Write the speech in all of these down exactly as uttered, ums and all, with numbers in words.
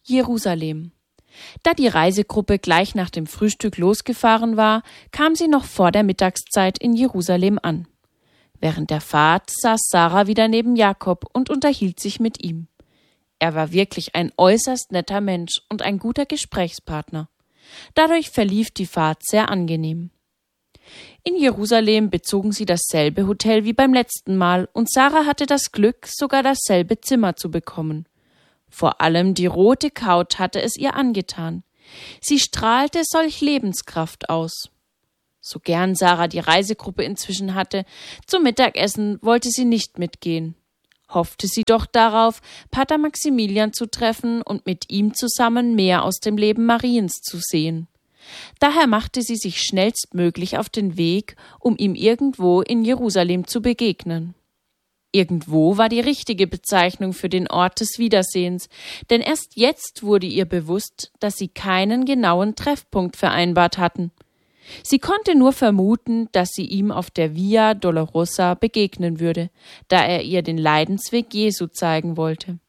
Jerusalem. Da die Reisegruppe gleich nach dem Frühstück losgefahren war, kam sie noch vor der Mittagszeit in Jerusalem an. Während der Fahrt saß Sarah wieder neben Jakob und unterhielt sich mit ihm. Er war wirklich ein äußerst netter Mensch und ein guter Gesprächspartner. Dadurch verlief die Fahrt sehr angenehm. In Jerusalem bezogen sie dasselbe Hotel wie beim letzten Mal und Sarah hatte das Glück, sogar dasselbe Zimmer zu bekommen. Vor allem die rote Couch hatte es ihr angetan. Sie strahlte solch Lebenskraft aus. So gern Sarah die Reisegruppe inzwischen hatte, zum Mittagessen wollte sie nicht mitgehen. Hoffte sie doch darauf, Pater Maximilian zu treffen und mit ihm zusammen mehr aus dem Leben Mariens zu sehen. Daher machte sie sich schnellstmöglich auf den Weg, um ihm irgendwo in Jerusalem zu begegnen. Irgendwo war die richtige Bezeichnung für den Ort des Wiedersehens, denn erst jetzt wurde ihr bewusst, dass sie keinen genauen Treffpunkt vereinbart hatten. Sie konnte nur vermuten, dass sie ihm auf der Via Dolorosa begegnen würde, da er ihr den Leidensweg Jesu zeigen wollte.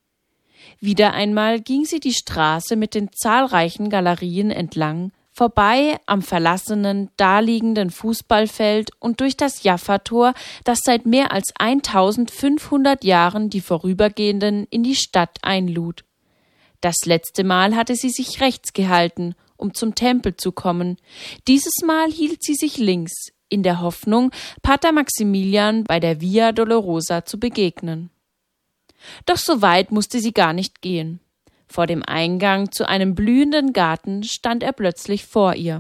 Wieder einmal ging sie die Straße mit den zahlreichen Galerien entlang, vorbei am verlassenen, daliegenden Fußballfeld und durch das Jaffa-Tor, das seit mehr als eintausendfünfhundert Jahren die Vorübergehenden in die Stadt einlud. Das letzte Mal hatte sie sich rechts gehalten, um zum Tempel zu kommen. Dieses Mal hielt sie sich links, in der Hoffnung, Pater Maximilian bei der Via Dolorosa zu begegnen. Doch so weit musste sie gar nicht gehen. Vor dem Eingang zu einem blühenden Garten stand er plötzlich vor ihr.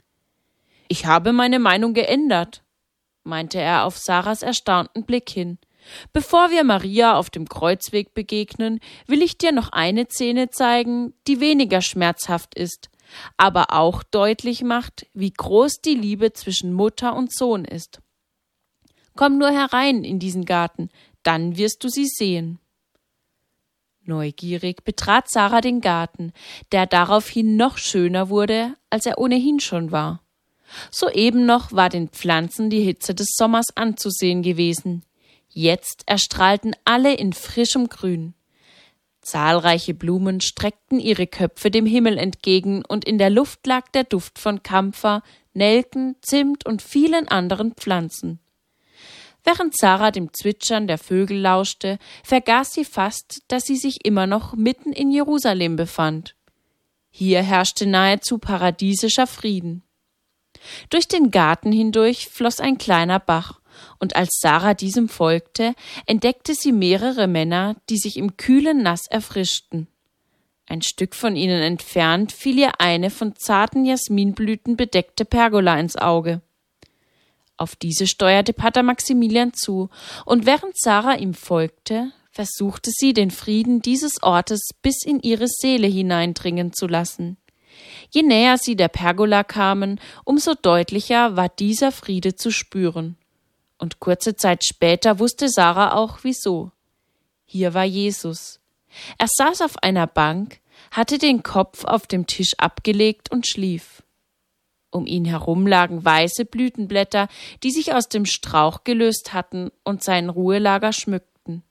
»Ich habe meine Meinung geändert«, meinte er auf Sarahs erstaunten Blick hin. »Bevor wir Maria auf dem Kreuzweg begegnen, will ich dir noch eine Szene zeigen, die weniger schmerzhaft ist, aber auch deutlich macht, wie groß die Liebe zwischen Mutter und Sohn ist. Komm nur herein in diesen Garten, dann wirst du sie sehen.« Neugierig betrat Sarah den Garten, der daraufhin noch schöner wurde, als er ohnehin schon war. Soeben noch war den Pflanzen die Hitze des Sommers anzusehen gewesen. Jetzt erstrahlten alle in frischem Grün. Zahlreiche Blumen streckten ihre Köpfe dem Himmel entgegen und in der Luft lag der Duft von Kampfer, Nelken, Zimt und vielen anderen Pflanzen. Während Sarah dem Zwitschern der Vögel lauschte, vergaß sie fast, dass sie sich immer noch mitten in Jerusalem befand. Hier herrschte nahezu paradiesischer Frieden. Durch den Garten hindurch floss ein kleiner Bach, und als Sarah diesem folgte, entdeckte sie mehrere Männer, die sich im kühlen Nass erfrischten. Ein Stück von ihnen entfernt fiel ihr eine von zarten Jasminblüten bedeckte Pergola ins Auge. Auf diese steuerte Pater Maximilian zu, und während Sarah ihm folgte, versuchte sie, den Frieden dieses Ortes bis in ihre Seele hineindringen zu lassen. Je näher sie der Pergola kamen, umso deutlicher war dieser Friede zu spüren. Und kurze Zeit später wusste Sarah auch, wieso. Hier war Jesus. Er saß auf einer Bank, hatte den Kopf auf dem Tisch abgelegt und schlief. Um ihn herum lagen weiße Blütenblätter, die sich aus dem Strauch gelöst hatten und sein Ruhelager schmückten.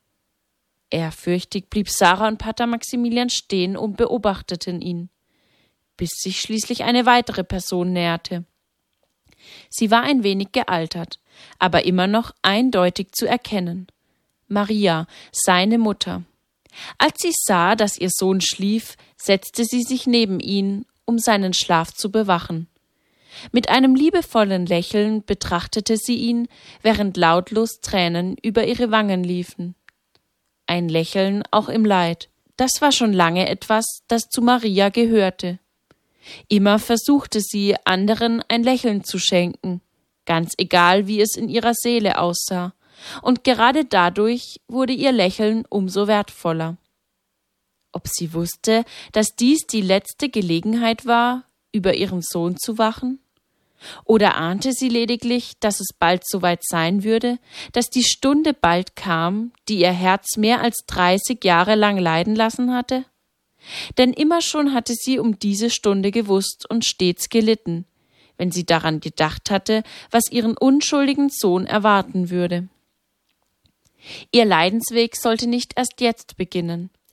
Ehrfürchtig blieb Sarah und Pater Maximilian stehen und beobachteten ihn, bis sich schließlich eine weitere Person näherte. Sie war ein wenig gealtert, aber immer noch eindeutig zu erkennen. Maria, seine Mutter. Als sie sah, dass ihr Sohn schlief, setzte sie sich neben ihn, um seinen Schlaf zu bewachen. Mit einem liebevollen Lächeln betrachtete sie ihn, während lautlos Tränen über ihre Wangen liefen. Ein Lächeln auch im Leid. Das war schon lange etwas, das zu Maria gehörte. Immer versuchte sie, anderen ein Lächeln zu schenken, ganz egal, wie es in ihrer Seele aussah, und gerade dadurch wurde ihr Lächeln umso wertvoller. Ob sie wusste, dass dies die letzte Gelegenheit war, über ihren Sohn zu wachen? Oder ahnte sie lediglich, dass es bald soweit sein würde, dass die Stunde bald kam, die ihr Herz mehr als dreißig Jahre lang leiden lassen hatte? Denn immer schon hatte sie um diese Stunde gewusst und stets gelitten, wenn sie daran gedacht hatte, was ihren unschuldigen Sohn erwarten würde. Ihr Leidensweg sollte nicht erst jetzt beginnen.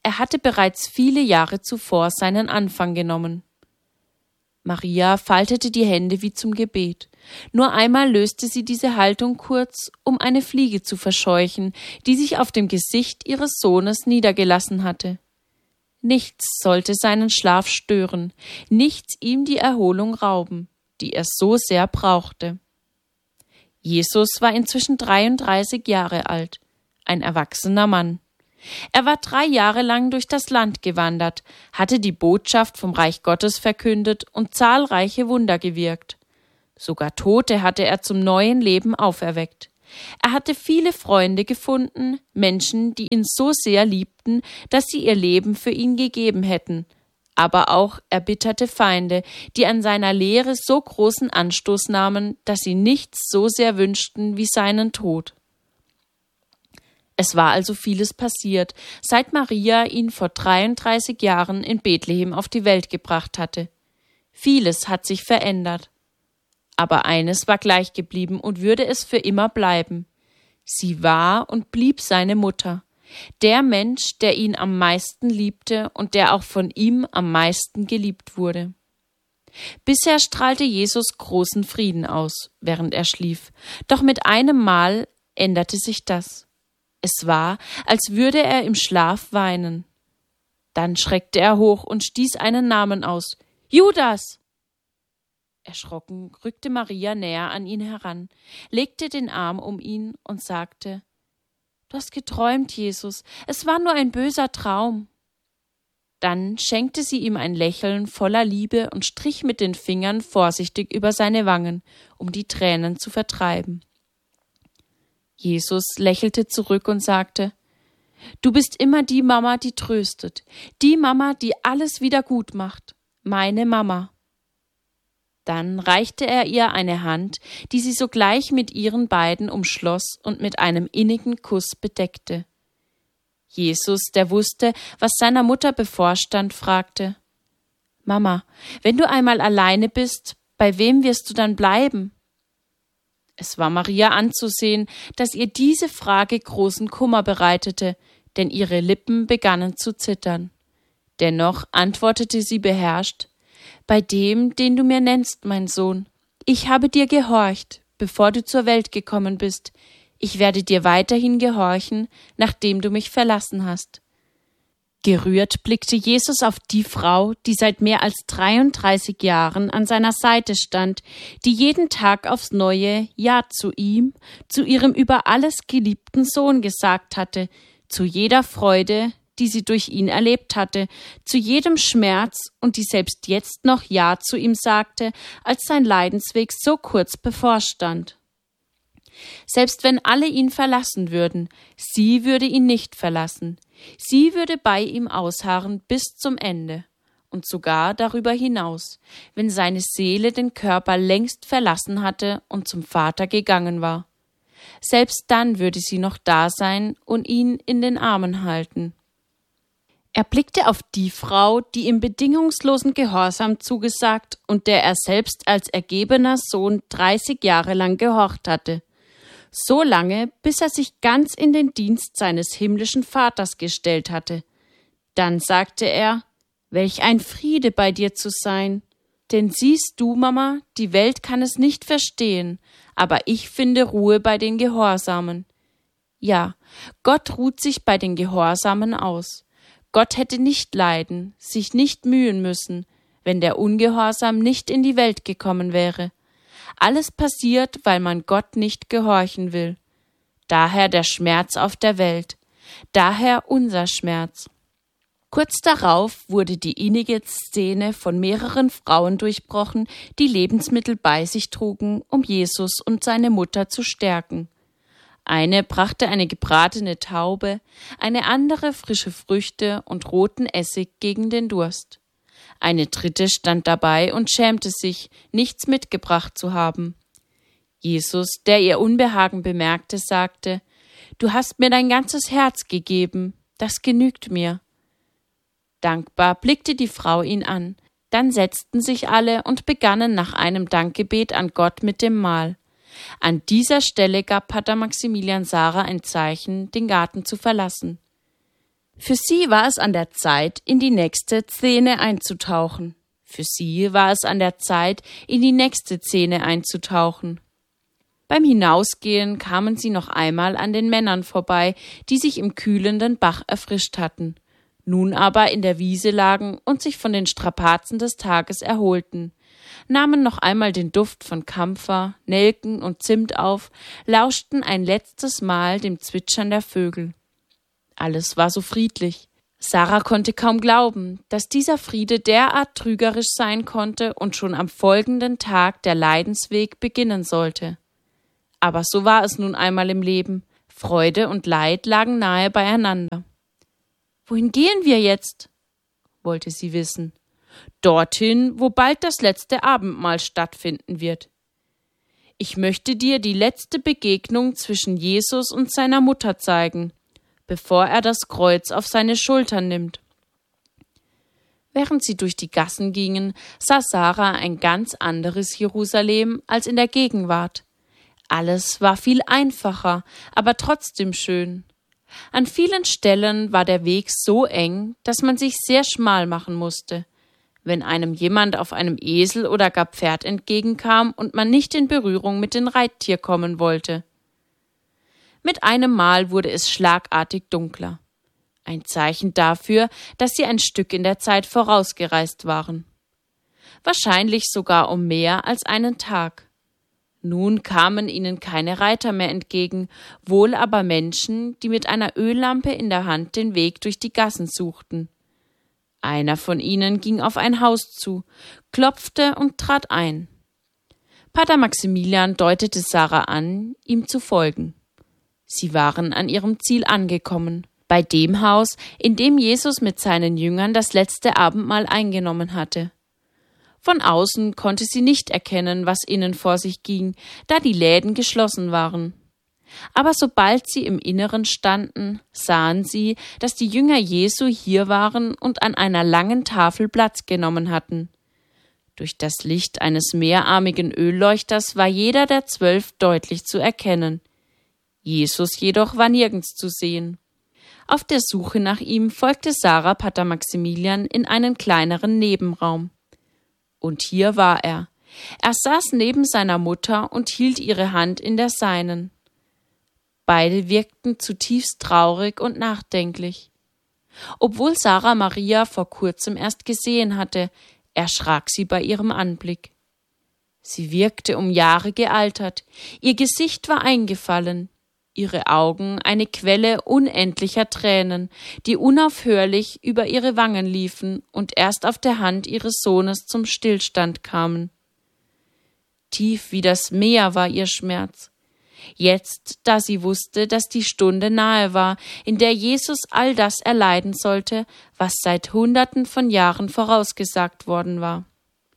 er hatte bereits viele Jahre zuvor seinen Anfang genommen. Maria faltete die Hände wie zum Gebet. Nur einmal löste sie diese Haltung kurz, um eine Fliege zu verscheuchen, die sich auf dem Gesicht ihres Sohnes niedergelassen hatte. Nichts sollte seinen Schlaf stören, nichts ihm die Erholung rauben, die er so sehr brauchte. Jesus war inzwischen dreiunddreißig Jahre alt, ein erwachsener Mann. Er war drei Jahre lang durch das Land gewandert, hatte die Botschaft vom Reich Gottes verkündet und zahlreiche Wunder gewirkt. Sogar Tote hatte er zum neuen Leben auferweckt. Er hatte viele Freunde gefunden, Menschen, die ihn so sehr liebten, dass sie ihr Leben für ihn gegeben hätten, aber auch erbitterte Feinde, die an seiner Lehre so großen Anstoß nahmen, dass sie nichts so sehr wünschten wie seinen Tod. Es war also vieles passiert, seit Maria ihn vor dreiunddreißig Jahren in Bethlehem auf die Welt gebracht hatte. Vieles hat sich verändert. Aber eines war gleich geblieben und würde es für immer bleiben. Sie war und blieb seine Mutter, der Mensch, der ihn am meisten liebte und der auch von ihm am meisten geliebt wurde. Bisher strahlte Jesus großen Frieden aus, während er schlief, doch mit einem Mal änderte sich das. Es war, als würde er im Schlaf weinen. Dann schreckte er hoch und stieß einen Namen aus. »Judas!« Erschrocken rückte Maria näher an ihn heran, legte den Arm um ihn und sagte: »Du hast geträumt, Jesus, es war nur ein böser Traum.« Dann schenkte sie ihm ein Lächeln voller Liebe und strich mit den Fingern vorsichtig über seine Wangen, um die Tränen zu vertreiben. Jesus lächelte zurück und sagte: »Du bist immer die Mama, die tröstet, die Mama, die alles wieder gut macht, meine Mama.« Dann reichte er ihr eine Hand, die sie sogleich mit ihren beiden umschloss und mit einem innigen Kuss bedeckte. Jesus, der wusste, was seiner Mutter bevorstand, fragte: »Mama, wenn du einmal alleine bist, bei wem wirst du dann bleiben?« Es war Maria anzusehen, dass ihr diese Frage großen Kummer bereitete, denn ihre Lippen begannen zu zittern. Dennoch antwortete sie beherrscht: »Bei dem, den du mir nennst, mein Sohn. Ich habe dir gehorcht, bevor du zur Welt gekommen bist. Ich werde dir weiterhin gehorchen, nachdem du mich verlassen hast.« Gerührt blickte Jesus auf die Frau, die seit mehr als dreiunddreißig Jahren an seiner Seite stand, die jeden Tag aufs Neue Ja zu ihm, zu ihrem über alles geliebten Sohn gesagt hatte, zu jeder Freude, die sie durch ihn erlebt hatte, zu jedem Schmerz und die selbst jetzt noch Ja zu ihm sagte, als sein Leidensweg so kurz bevorstand. Selbst wenn alle ihn verlassen würden, sie würde ihn nicht verlassen. Sie würde bei ihm ausharren bis zum Ende und sogar darüber hinaus, wenn seine Seele den Körper längst verlassen hatte und zum Vater gegangen war. Selbst dann würde sie noch da sein und ihn in den Armen halten. Er blickte auf die Frau, die ihm bedingungslosen Gehorsam zugesagt und der er selbst als ergebener Sohn dreißig Jahre lang gehorcht hatte. So lange, bis er sich ganz in den Dienst seines himmlischen Vaters gestellt hatte. Dann sagte er: »Welch ein Friede bei dir zu sein. Denn siehst du, Mama, die Welt kann es nicht verstehen, aber ich finde Ruhe bei den Gehorsamen.« Ja, Gott ruht sich bei den Gehorsamen aus. Gott hätte nicht leiden, sich nicht mühen müssen, wenn der Ungehorsam nicht in die Welt gekommen wäre. Alles passiert, weil man Gott nicht gehorchen will. Daher der Schmerz auf der Welt. Daher unser Schmerz. Kurz darauf wurde die innige Szene von mehreren Frauen durchbrochen, die Lebensmittel bei sich trugen, um Jesus und seine Mutter zu stärken. Eine brachte eine gebratene Taube, eine andere frische Früchte und roten Essig gegen den Durst. Eine dritte stand dabei und schämte sich, nichts mitgebracht zu haben. Jesus, der ihr Unbehagen bemerkte, sagte: »Du hast mir dein ganzes Herz gegeben, das genügt mir.« Dankbar blickte die Frau ihn an. Dann setzten sich alle und begannen nach einem Dankgebet an Gott mit dem Mahl. An dieser Stelle gab Pater Maximilian Sarah ein Zeichen, den Garten zu verlassen. Für sie war es an der Zeit, in die nächste Szene einzutauchen. Für sie war es an der Zeit, in die nächste Szene einzutauchen. Beim Hinausgehen kamen sie noch einmal an den Männern vorbei, die sich im kühlenden Bach erfrischt hatten, nun aber in der Wiese lagen und sich von den Strapazen des Tages erholten, nahmen noch einmal den Duft von Kampfer, Nelken und Zimt auf, lauschten ein letztes Mal dem Zwitschern der Vögel. Alles war so friedlich. Sarah konnte kaum glauben, dass dieser Friede derart trügerisch sein konnte und schon am folgenden Tag der Leidensweg beginnen sollte. Aber so war es nun einmal im Leben. Freude und Leid lagen nahe beieinander. »Wohin gehen wir jetzt?« wollte sie wissen. »Dorthin, wo bald das letzte Abendmahl stattfinden wird. Ich möchte dir die letzte Begegnung zwischen Jesus und seiner Mutter zeigen, bevor er das Kreuz auf seine Schultern nimmt.« Während sie durch die Gassen gingen, sah Sarah ein ganz anderes Jerusalem als in der Gegenwart. Alles war viel einfacher, aber trotzdem schön. An vielen Stellen war der Weg so eng, dass man sich sehr schmal machen musste. Wenn einem jemand auf einem Esel oder gar Pferd entgegenkam und man nicht in Berührung mit dem Reittier kommen wollte. Mit einem Mal wurde es schlagartig dunkler. Ein Zeichen dafür, dass sie ein Stück in der Zeit vorausgereist waren. Wahrscheinlich sogar um mehr als einen Tag. Nun kamen ihnen keine Reiter mehr entgegen, wohl aber Menschen, die mit einer Öllampe in der Hand den Weg durch die Gassen suchten. Einer von ihnen ging auf ein Haus zu, klopfte und trat ein. Pater Maximilian deutete Sarah an, ihm zu folgen. Sie waren an ihrem Ziel angekommen, bei dem Haus, in dem Jesus mit seinen Jüngern das letzte Abendmahl eingenommen hatte. Von außen konnte sie nicht erkennen, was innen vor sich ging, da die Läden geschlossen waren. Aber sobald sie im Inneren standen, sahen sie, dass die Jünger Jesu hier waren und an einer langen Tafel Platz genommen hatten. Durch das Licht eines mehrarmigen Ölleuchters war jeder der zwölf deutlich zu erkennen. Jesus jedoch war nirgends zu sehen. Auf der Suche nach ihm folgte Sarah Pater Maximilian in einen kleineren Nebenraum. Und hier war er. Er saß neben seiner Mutter und hielt ihre Hand in der seinen. Beide wirkten zutiefst traurig und nachdenklich. Obwohl Sarah Maria vor kurzem erst gesehen hatte, erschrak sie bei ihrem Anblick. Sie wirkte um Jahre gealtert, ihr Gesicht war eingefallen, ihre Augen eine Quelle unendlicher Tränen, die unaufhörlich über ihre Wangen liefen und erst auf der Hand ihres Sohnes zum Stillstand kamen. Tief wie das Meer war ihr Schmerz. Jetzt, da sie wusste, dass die Stunde nahe war, in der Jesus all das erleiden sollte, was seit Hunderten von Jahren vorausgesagt worden war.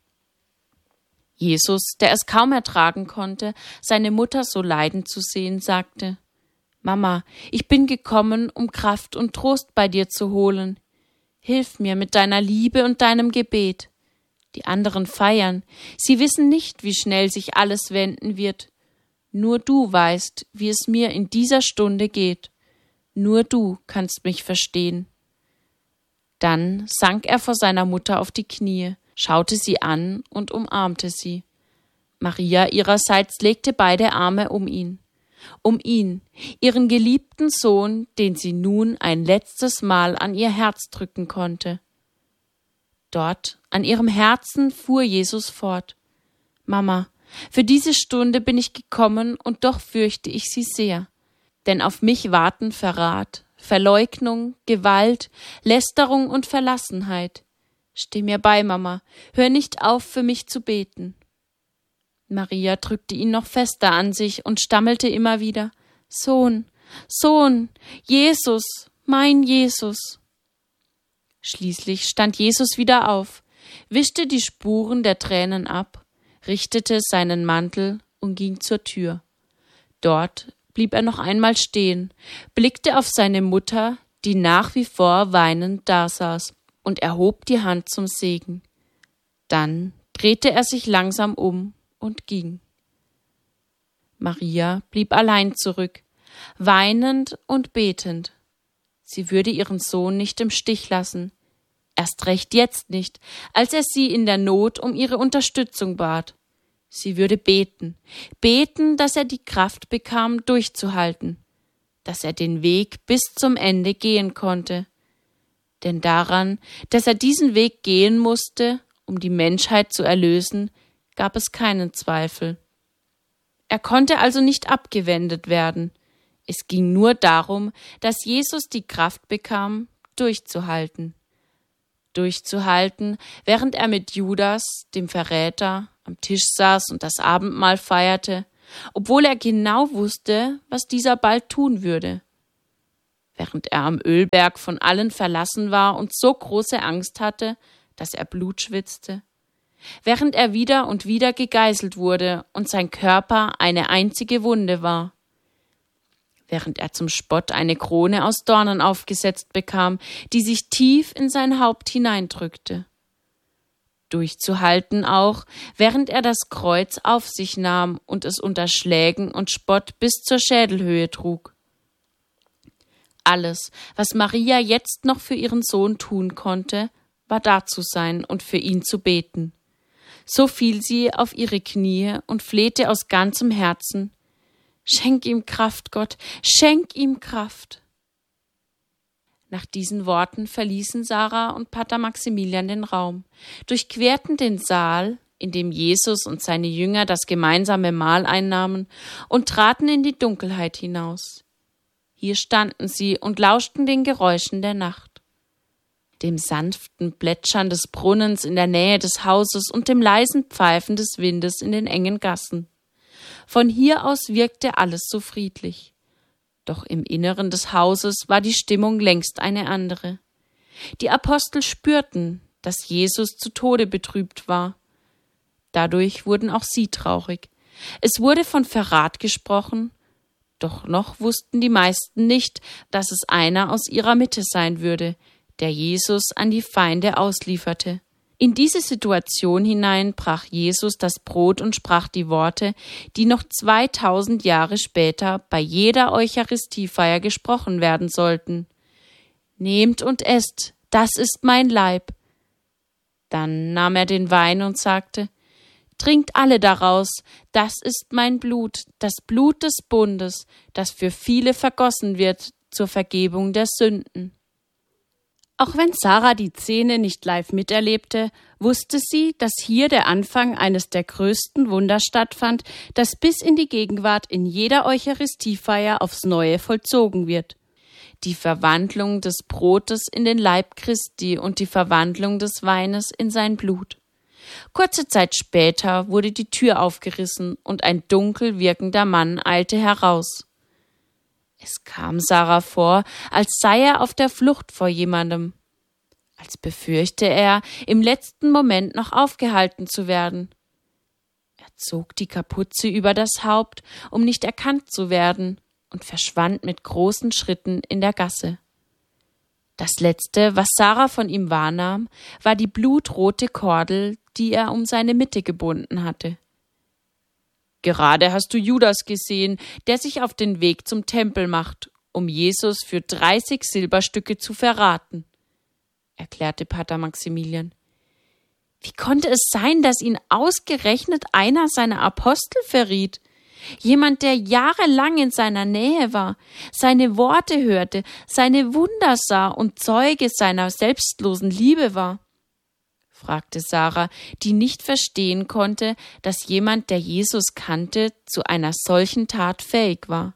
Jesus, der es kaum ertragen konnte, seine Mutter so leiden zu sehen, sagte: »Mama, ich bin gekommen, um Kraft und Trost bei dir zu holen. Hilf mir mit deiner Liebe und deinem Gebet. Die anderen feiern, sie wissen nicht, wie schnell sich alles wenden wird. Nur du weißt, wie es mir in dieser Stunde geht. Nur du kannst mich verstehen.« Dann sank er vor seiner Mutter auf die Knie, schaute sie an und umarmte sie. Maria ihrerseits legte beide Arme um ihn. Um ihn, ihren geliebten Sohn, den sie nun ein letztes Mal an ihr Herz drücken konnte. Dort, an ihrem Herzen, fuhr Jesus fort: »Mama, für diese Stunde bin ich gekommen und doch fürchte ich sie sehr. Denn auf mich warten Verrat, Verleugnung, Gewalt, Lästerung und Verlassenheit. Steh mir bei, Mama, hör nicht auf, für mich zu beten.« Maria drückte ihn noch fester an sich und stammelte immer wieder: »Sohn, Sohn, Jesus, mein Jesus.« Schließlich stand Jesus wieder auf, wischte die Spuren der Tränen ab, richtete seinen Mantel und ging zur Tür. Dort blieb er noch einmal stehen, blickte auf seine Mutter, die nach wie vor weinend dasaß, und erhob die Hand zum Segen. Dann drehte er sich langsam um und ging. Maria blieb allein zurück, weinend und betend. Sie würde ihren Sohn nicht im Stich lassen. Erst recht jetzt nicht, als er sie in der Not um ihre Unterstützung bat. Sie würde beten, beten, dass er die Kraft bekam, durchzuhalten, dass er den Weg bis zum Ende gehen konnte. Denn daran, dass er diesen Weg gehen musste, um die Menschheit zu erlösen, gab es keinen Zweifel. Er konnte also nicht abgewendet werden. Es ging nur darum, dass Jesus die Kraft bekam, durchzuhalten. Durchzuhalten, während er mit Judas, dem Verräter, am Tisch saß und das Abendmahl feierte, obwohl er genau wusste, was dieser bald tun würde. Während er am Ölberg von allen verlassen war und so große Angst hatte, dass er Blut schwitzte. Während er wieder und wieder gegeißelt wurde und sein Körper eine einzige Wunde war. Während er zum Spott eine Krone aus Dornen aufgesetzt bekam, die sich tief in sein Haupt hineindrückte. Durchzuhalten auch, während er das Kreuz auf sich nahm und es unter Schlägen und Spott bis zur Schädelhöhe trug. Alles, was Maria jetzt noch für ihren Sohn tun konnte, war da zu sein und für ihn zu beten. So fiel sie auf ihre Knie und flehte aus ganzem Herzen: Schenk ihm Kraft, Gott, schenk ihm Kraft. Nach diesen Worten verließen Sarah und Pater Maximilian den Raum, durchquerten den Saal, in dem Jesus und seine Jünger das gemeinsame Mahl einnahmen, und traten in die Dunkelheit hinaus. Hier standen sie und lauschten den Geräuschen der Nacht, dem sanften Plätschern des Brunnens in der Nähe des Hauses und dem leisen Pfeifen des Windes in den engen Gassen. Von hier aus wirkte alles so friedlich. Doch im Inneren des Hauses war die Stimmung längst eine andere. Die Apostel spürten, dass Jesus zu Tode betrübt war. Dadurch wurden auch sie traurig. Es wurde von Verrat gesprochen, doch noch wussten die meisten nicht, dass es einer aus ihrer Mitte sein würde, der Jesus an die Feinde auslieferte. In diese Situation hinein brach Jesus das Brot und sprach die Worte, die noch zweitausend Jahre später bei jeder Eucharistiefeier gesprochen werden sollten. Nehmt und esst, das ist mein Leib. Dann nahm er den Wein und sagte: Trinkt alle daraus, das ist mein Blut, das Blut des Bundes, das für viele vergossen wird zur Vergebung der Sünden. Auch wenn Sarah die Szene nicht live miterlebte, wusste sie, dass hier der Anfang eines der größten Wunder stattfand, das bis in die Gegenwart in jeder Eucharistiefeier aufs Neue vollzogen wird. Die Verwandlung des Brotes in den Leib Christi und die Verwandlung des Weines in sein Blut. Kurze Zeit später wurde die Tür aufgerissen und ein dunkel wirkender Mann eilte heraus. Es kam Sarah vor, als sei er auf der Flucht vor jemandem, als befürchte er, im letzten Moment noch aufgehalten zu werden. Er zog die Kapuze über das Haupt, um nicht erkannt zu werden, und verschwand mit großen Schritten in der Gasse. Das Letzte, was Sarah von ihm wahrnahm, war die blutrote Kordel, die er um seine Mitte gebunden hatte. Gerade hast du Judas gesehen, der sich auf den Weg zum Tempel macht, um Jesus für dreißig Silberstücke zu verraten, erklärte Pater Maximilian. Wie konnte es sein, dass ihn ausgerechnet einer seiner Apostel verriet? Jemand, der jahrelang in seiner Nähe war, seine Worte hörte, seine Wunder sah und Zeuge seiner selbstlosen Liebe war, fragte Sarah, die nicht verstehen konnte, dass jemand, der Jesus kannte, zu einer solchen Tat fähig war.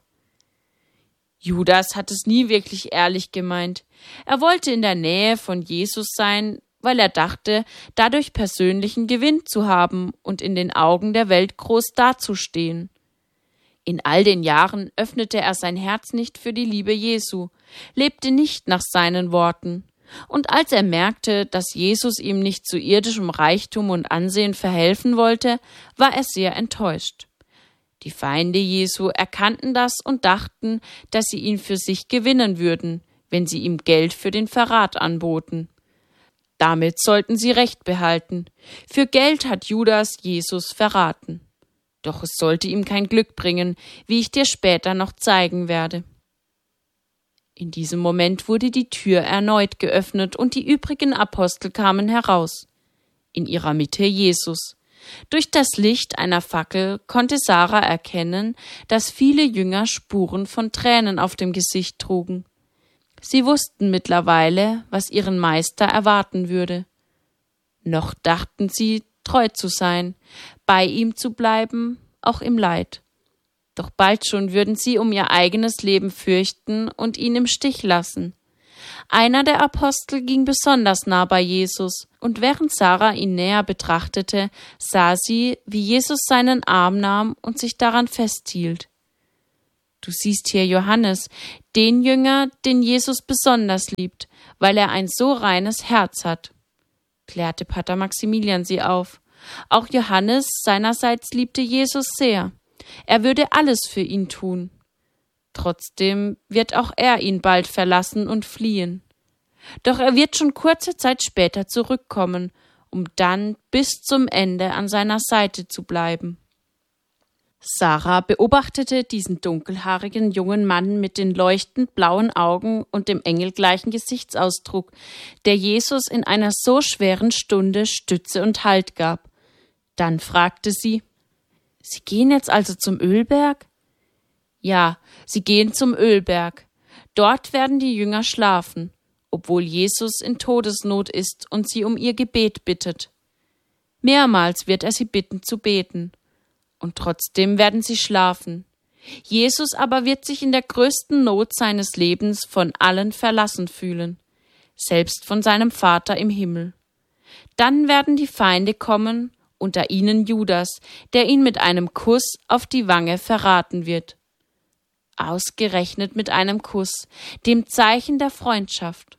Judas hat es nie wirklich ehrlich gemeint. Er wollte in der Nähe von Jesus sein, weil er dachte, dadurch persönlichen Gewinn zu haben und in den Augen der Welt groß dazustehen. In all den Jahren öffnete er sein Herz nicht für die Liebe Jesu, lebte nicht nach seinen Worten. Und als er merkte, dass Jesus ihm nicht zu irdischem Reichtum und Ansehen verhelfen wollte, war er sehr enttäuscht. Die Feinde Jesu erkannten das und dachten, dass sie ihn für sich gewinnen würden, wenn sie ihm Geld für den Verrat anboten. Damit sollten sie Recht behalten. Für Geld hat Judas Jesus verraten. Doch es sollte ihm kein Glück bringen, wie ich dir später noch zeigen werde. In diesem Moment wurde die Tür erneut geöffnet und die übrigen Apostel kamen heraus. In ihrer Mitte Jesus. Durch das Licht einer Fackel konnte Sarah erkennen, dass viele Jünger Spuren von Tränen auf dem Gesicht trugen. Sie wussten mittlerweile, was ihren Meister erwarten würde. Noch dachten sie, treu zu sein, bei ihm zu bleiben, auch im Leid. Doch bald schon würden sie um ihr eigenes Leben fürchten und ihn im Stich lassen. Einer der Apostel ging besonders nah bei Jesus, und während Sarah ihn näher betrachtete, sah sie, wie Jesus seinen Arm nahm und sich daran festhielt. Du siehst hier Johannes, den Jünger, den Jesus besonders liebt, weil er ein so reines Herz hat, klärte Pater Maximilian sie auf. Auch Johannes seinerseits liebte Jesus sehr. Er würde alles für ihn tun. Trotzdem wird auch er ihn bald verlassen und fliehen. Doch er wird schon kurze Zeit später zurückkommen, um dann bis zum Ende an seiner Seite zu bleiben. Sarah beobachtete diesen dunkelhaarigen jungen Mann mit den leuchtend blauen Augen und dem engelgleichen Gesichtsausdruck, der Jesus in einer so schweren Stunde Stütze und Halt gab. Dann fragte sie: »Sie gehen jetzt also zum Ölberg?« »Ja, sie gehen zum Ölberg. Dort werden die Jünger schlafen, obwohl Jesus in Todesnot ist und sie um ihr Gebet bittet. Mehrmals wird er sie bitten zu beten. Und trotzdem werden sie schlafen. Jesus aber wird sich in der größten Not seines Lebens von allen verlassen fühlen, selbst von seinem Vater im Himmel. Dann werden die Feinde kommen, unter ihnen Judas, der ihn mit einem Kuss auf die Wange verraten wird. Ausgerechnet mit einem Kuss, dem Zeichen der Freundschaft.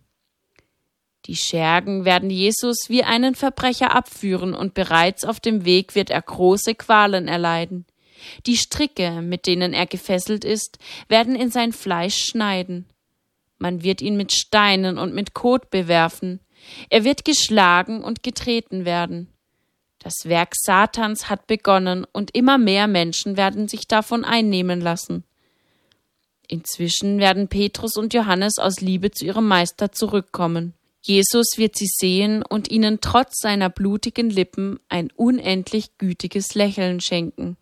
Die Schergen werden Jesus wie einen Verbrecher abführen und bereits auf dem Weg wird er große Qualen erleiden. Die Stricke, mit denen er gefesselt ist, werden in sein Fleisch schneiden. Man wird ihn mit Steinen und mit Kot bewerfen. Er wird geschlagen und getreten werden. Das Werk Satans hat begonnen und immer mehr Menschen werden sich davon einnehmen lassen. Inzwischen werden Petrus und Johannes aus Liebe zu ihrem Meister zurückkommen. Jesus wird sie sehen und ihnen trotz seiner blutigen Lippen ein unendlich gütiges Lächeln schenken.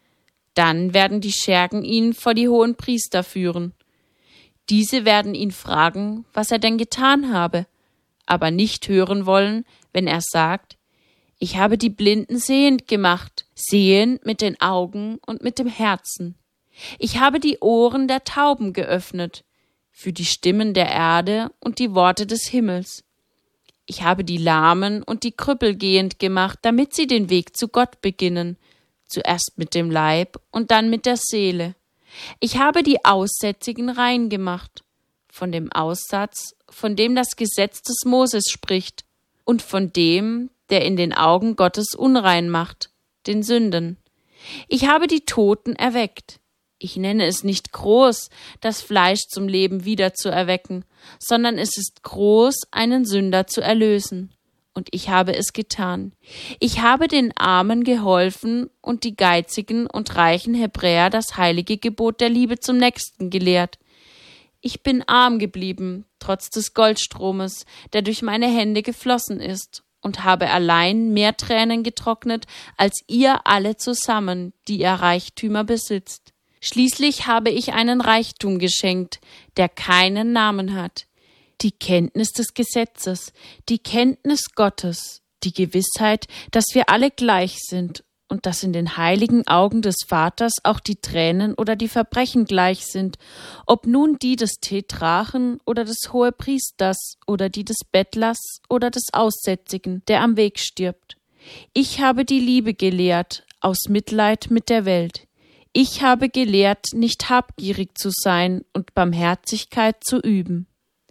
Dann werden die Schergen ihn vor die hohen Priester führen. Diese werden ihn fragen, was er denn getan habe, aber nicht hören wollen, wenn er sagt: Ich habe die Blinden sehend gemacht, sehend mit den Augen und mit dem Herzen. Ich habe die Ohren der Tauben geöffnet, für die Stimmen der Erde und die Worte des Himmels. Ich habe die Lahmen und die Krüppel gehend gemacht, damit sie den Weg zu Gott beginnen, zuerst mit dem Leib und dann mit der Seele. Ich habe die Aussätzigen rein gemacht, von dem Aussatz, von dem das Gesetz des Moses spricht, und von dem, der in den Augen Gottes unrein macht, den Sünden. Ich habe die Toten erweckt. Ich nenne es nicht groß, das Fleisch zum Leben wieder zu erwecken, sondern es ist groß, einen Sünder zu erlösen. Und ich habe es getan. Ich habe den Armen geholfen und die geizigen und reichen Hebräer das heilige Gebot der Liebe zum Nächsten gelehrt. Ich bin arm geblieben, trotz des Goldstromes, der durch meine Hände geflossen ist, und habe allein mehr Tränen getrocknet, als ihr alle zusammen, die ihr Reichtümer besitzt. Schließlich habe ich einen Reichtum geschenkt, der keinen Namen hat. Die Kenntnis des Gesetzes, die Kenntnis Gottes, die Gewissheit, dass wir alle gleich sind und dass in den heiligen Augen des Vaters auch die Tränen oder die Verbrechen gleich sind, ob nun die des Tetrarchen oder des Hohepriesters oder die des Bettlers oder des Aussätzigen, der am Weg stirbt. Ich habe die Liebe gelehrt, aus Mitleid mit der Welt. Ich habe gelehrt, nicht habgierig zu sein und Barmherzigkeit zu üben.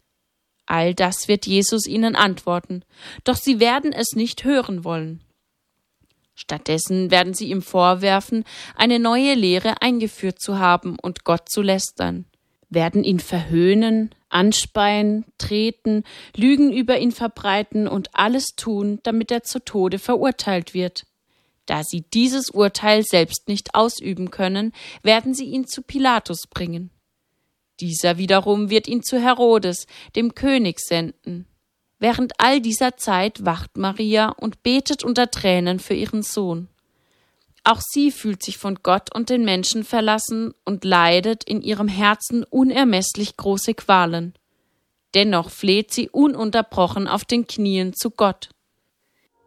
All das wird Jesus ihnen antworten, doch sie werden es nicht hören wollen. Stattdessen werden sie ihm vorwerfen, eine neue Lehre eingeführt zu haben und Gott zu lästern, werden ihn verhöhnen, anspeien, treten, Lügen über ihn verbreiten und alles tun, damit er zu Tode verurteilt wird. Da sie dieses Urteil selbst nicht ausüben können, werden sie ihn zu Pilatus bringen. Dieser wiederum wird ihn zu Herodes, dem König, senden. Während all dieser Zeit wacht Maria und betet unter Tränen für ihren Sohn. Auch sie fühlt sich von Gott und den Menschen verlassen und leidet in ihrem Herzen unermesslich große Qualen. Dennoch fleht sie ununterbrochen auf den Knien zu Gott.